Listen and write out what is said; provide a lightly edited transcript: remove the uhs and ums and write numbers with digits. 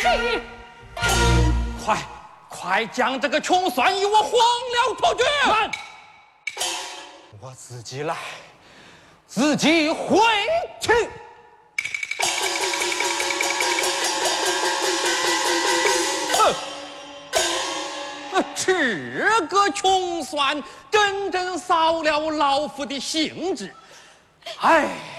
去！ 快将这个穷酸与我黄了脱绝！ 慢！ 我自己来，自己回去。这个穷酸真正扫了老夫的兴致。哎。